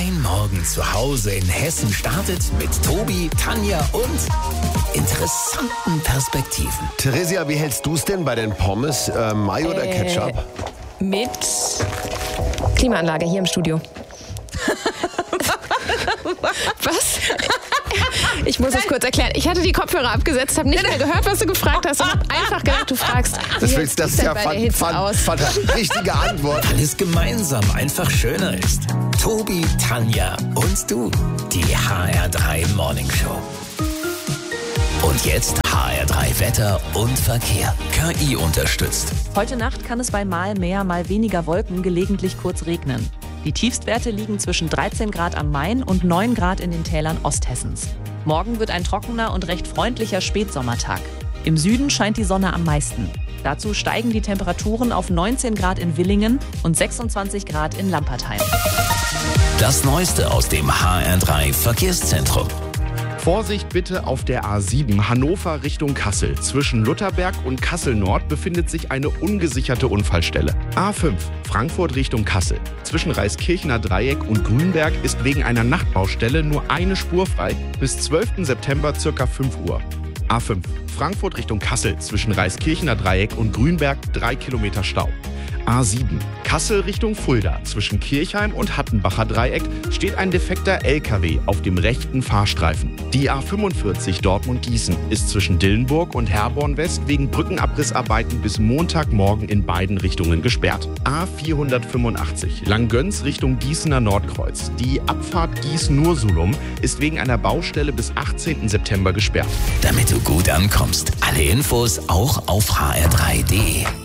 Dein Morgen zu Hause in Hessen startet mit Tobi, Tanja und interessanten Perspektiven. Theresia, wie hältst du es denn bei den Pommes? Mayo oder Ketchup? Mit Klimaanlage hier im Studio. Was? Ich muss es kurz erklären. Ich hatte die Kopfhörer abgesetzt, habe nicht mehr gehört, was du gefragt hast und habe einfach gedacht, du fragst. Das ist ja richtige Antwort. Weil es gemeinsam einfach schöner ist. Tobi, Tanja und du. Die HR3 Morning Show. Und jetzt HR3 Wetter und Verkehr. KI unterstützt. Heute Nacht kann es bei mal mehr, mal weniger Wolken gelegentlich kurz regnen. Die Tiefstwerte liegen zwischen 13 Grad am Main und 9 Grad in den Tälern Osthessens. Morgen wird ein trockener und recht freundlicher Spätsommertag. Im Süden scheint die Sonne am meisten. Dazu steigen die Temperaturen auf 19 Grad in Villingen und 26 Grad in Lampertheim. Das Neueste aus dem HR3 Verkehrszentrum. Vorsicht bitte auf der A7 Hannover Richtung Kassel. Zwischen Lutherberg und Kassel Nord befindet sich eine ungesicherte Unfallstelle. A5 Frankfurt Richtung Kassel. Zwischen Reiskirchener Dreieck und Grünberg ist wegen einer Nachtbaustelle nur eine Spur frei. Bis 12. September ca. 5 Uhr. A5 Frankfurt Richtung Kassel. Zwischen Reiskirchener Dreieck und Grünberg 3 Kilometer Stau. A7 Kassel Richtung Fulda. Zwischen Kirchheim und Hattenbacher Dreieck steht ein defekter LKW auf dem rechten Fahrstreifen. Die A45 Dortmund-Gießen ist zwischen Dillenburg und Herborn West wegen Brückenabrissarbeiten bis Montagmorgen in beiden Richtungen gesperrt. A485 Langgöns Richtung Gießener Nordkreuz. Die Abfahrt Gießen-Ursulum ist wegen einer Baustelle bis 18. September gesperrt. Damit du gut ankommst. Alle Infos auch auf hr3.de.